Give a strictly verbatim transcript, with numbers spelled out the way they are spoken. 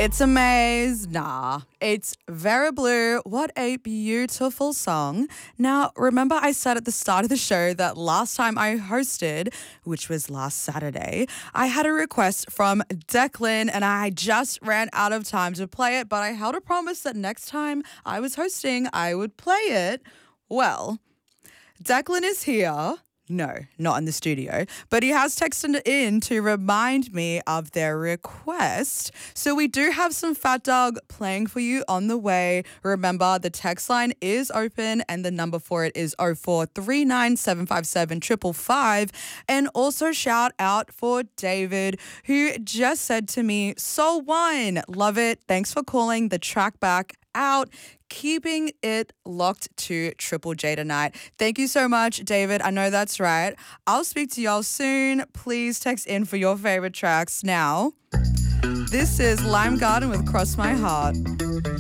It's a maze. Nah, it's very blue. What a beautiful song. Now, remember I said at the start of the show that last time I hosted, which was last Saturday, I had a request from Declan and I just ran out of time to play it, but I held a promise that next time I was hosting, I would play it. Well, Declan is here. No, not in the studio, but he has texted in to remind me of their request. So we do have some Fat Dog playing for you on the way. Remember, the text line is open and the number for it is oh four three nine, seven five seven, five five five. And also shout out for David, who just said to me, Soul One, love it. Thanks for calling the track back out, keeping it locked to Triple J tonight. Thank you so much, David. I know that's right. I'll speak to y'all soon. Please text in for your favorite tracks now. This is Lime Garden with Cross My Heart.